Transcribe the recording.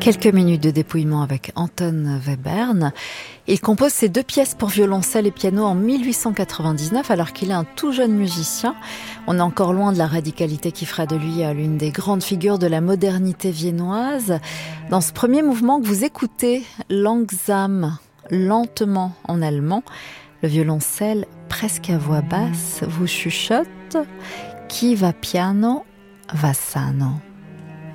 Quelques minutes de dépouillement avec Anton Webern. Il compose ses 2 pièces pour violoncelle et piano en 1899 alors qu'il est un tout jeune musicien. On est encore loin de la radicalité qui fera de lui l'une des grandes figures de la modernité viennoise. Dans ce premier mouvement que vous écoutez, Langsam, lentement en allemand, le violoncelle presque à voix basse vous chuchote « Chi va piano va sano ».